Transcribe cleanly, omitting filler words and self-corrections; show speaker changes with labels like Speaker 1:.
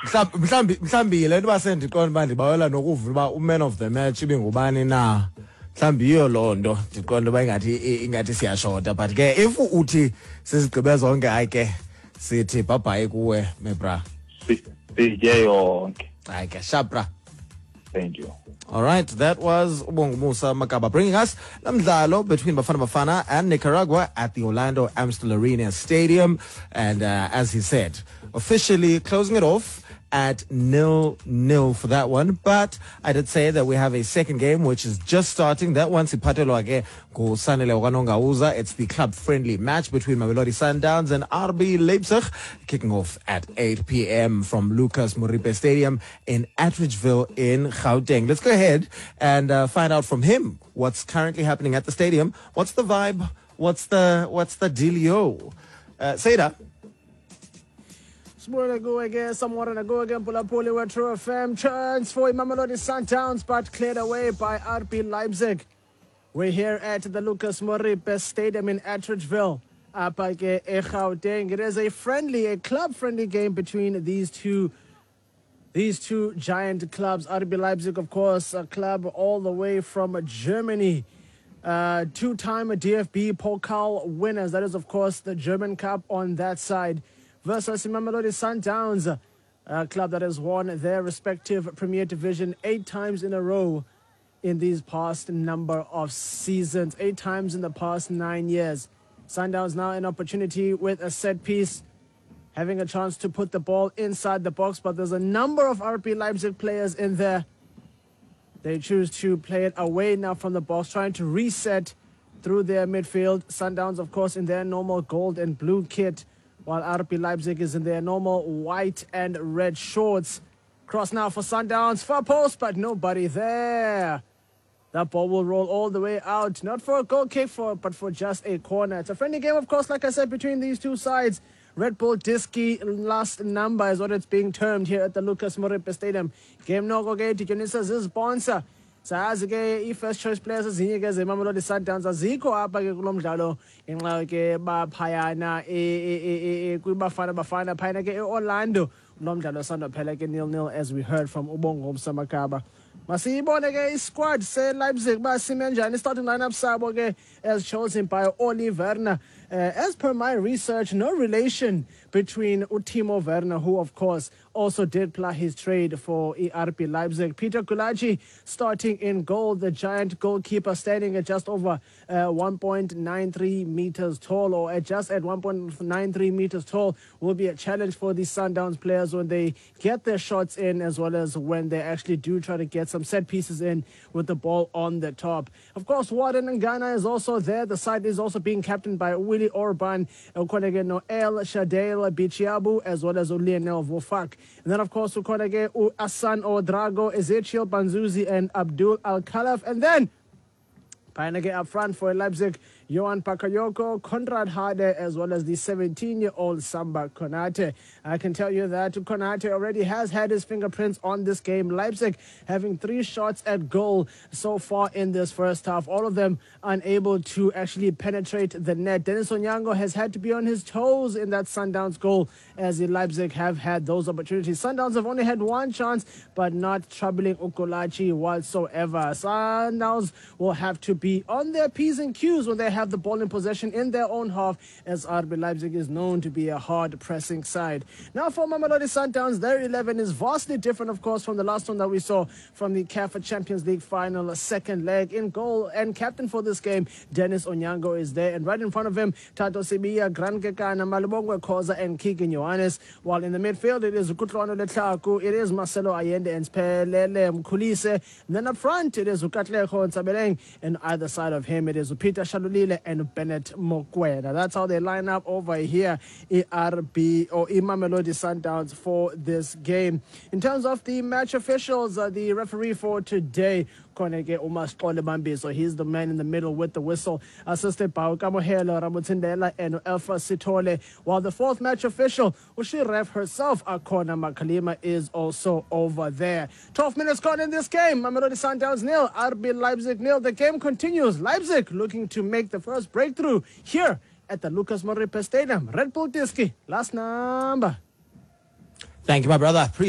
Speaker 1: mhlambi le nto basendiqonda uba ndibawela nokuva uba man of the match ibingubani na. Mhlambi yiyo loo nto ndiqonda uba ingathi siyashota, but ke if uthi sizigqibe zonke hayi ke sithi bye kuwe mebra.
Speaker 2: Sitye yonke.
Speaker 1: Hayi ke sharp.
Speaker 2: Thank you.
Speaker 1: All right, that was Musa Makaba bringing us Namdlalo between Bafana Bafana and Nicaragua at the Orlando Amstel Arena Stadium. And as he said, officially closing it off at 0-0 for that one. But I did say that we have a second game which is just starting. That one, it's the club-friendly match between Mamelodi Sundowns and RB Leipzig, kicking off at 8 p.m. from Lucas Moripe Stadium in Atteridgeville in Gauteng. Let's go ahead and find out from him what's currently happening at the stadium. What's the vibe? What's the dealio? Seda.
Speaker 3: Somewhere go again, Pulapuli, where True FM chance for Mamelodi Sundowns, but cleared away by RB Leipzig. We're here at the Lucas Moripe Stadium in Atteridgeville. It is a club-friendly game between these two giant clubs. RB Leipzig, of course, a club all the way from Germany. Two-time DFB Pokal winners. That is, of course, the German Cup on that side. Versus Mamelodi Sundowns, a club that has won their respective Premier Division 8 times in a row in these past number of seasons, 8 times in the past 9 years. Sundowns now an opportunity with a set piece, having a chance to put the ball inside the box, but there's a number of RB Leipzig players in there. They choose to play it away now from the box, trying to reset through their midfield. Sundowns, of course, in their normal gold and blue kit, while RB Leipzig is in their normal white and red shorts. Cross now for Sundowns, far post, but nobody there. That ball will roll all the way out, not for a goal kick, but for just a corner. It's a friendly game, of course, like I said, between these two sides. Red Bull Diski last number is what it's being termed here at the Lucas Moripe Stadium. Game no ke Dionysus is sponsor. Sazi ke i-first choice players ezinye ke zeMamelodi Sundowns azikho apha ke kulo mdlalo ngenxa ke baphayana kwibafana bafana phayana ke eOrlando. Lo mdlalo sandophela ke 0-0 as we heard from Ubongo Msamakaba. Masiyibone ke isquad se-Leipzig basime njani starting lineup sabo ke as chosen by Oli Werner. As per my research, no relation between Timo Werner, who of course also did ply his trade for RB Leipzig. Peter Gulagi starting in goal, the giant goalkeeper standing at just over 1.93 meters tall, or at just at 1.93 meters tall, will be a challenge for the Sundowns players when they get their shots in, as well as when they actually do try to get some set pieces in with the ball on the top. Of course, Warden Ngana is also there. The side is also being captained by Willie Orban, Okonege Noel Shadale Bichiabu, as well as Lionel Vofak. And then, of course, Okonege Asan Odrago, Ezechiel Banzuzi, and Abdul Al-Khalaf. And then, Painage up front for Leipzig, Johan Pakayoko, Konrad Hade, as well as the 17-year-old Samba Konate. I can tell you that Konate already has had his fingerprints on this game. Leipzig having 3 shots at goal so far in this first half, all of them unable to actually penetrate the net. Dennis Onyango has had to be on his toes in that Sundowns goal, as the Leipzig have had those opportunities. Sundowns have only had 1 chance, but not troubling Okolachi whatsoever. Sundowns will have to be on their P's and Q's when they have the ball in possession in their own half, as RB Leipzig is known to be a hard-pressing side. Now for Mamelodi Sundowns, their 11 is vastly different, of course, from the last one that we saw from the CAF Champions League final, second leg. In goal and captain for this game, Dennis Onyango is there, and right in front of him, Tato Sibiya, Grankekana, Malubongwe Koza, and Keegan Johannes. While in the midfield, it is Kutlwano Letlaku, it is Marcelo Allende and Spelele Mkhulise. And then up front, it is Ukatlego and Sabeleng, and either side of him, it is Peter Shalulile and Bennett Mokwena. That's how they line up over here in RB or Mamelodi Sundowns for this game. In terms of the match officials, the referee for today, Koneke Umasqole Bambiso, he's the man in the middle with the whistle, assisted by Ukamohelo Ramutindela and Alpha Sitole, while the 4th match official, Ushiref herself, Akona Makalima, is also over there. 12 minutes gone in this game. Mamelodi Sundowns 0, RB Leipzig 0. The game continues. Leipzig looking to make the first breakthrough here at the Lucas Moripe Stadium. Red Bull Diski, last number.
Speaker 1: Thank you, my brother.